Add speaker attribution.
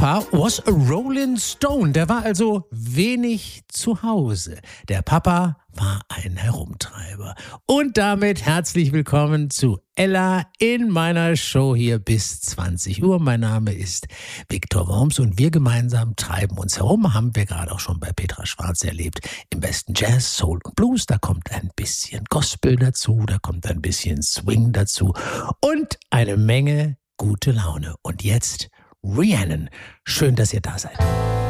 Speaker 1: Papa was a Rolling Stone. Der war also wenig zu Hause. Der Papa war ein Herumtreiber. Und damit herzlich willkommen zu Ella in meiner Show hier bis 20 Uhr. Mein Name ist Viktor Worms und wir gemeinsam treiben uns herum. Haben wir gerade auch schon bei Petra Schwarz erlebt. Im besten Jazz, Soul und Blues. Da kommt ein bisschen Gospel dazu, da kommt ein bisschen Swing dazu und eine Menge gute Laune. Und jetzt Rhiannon. Schön, dass ihr da seid.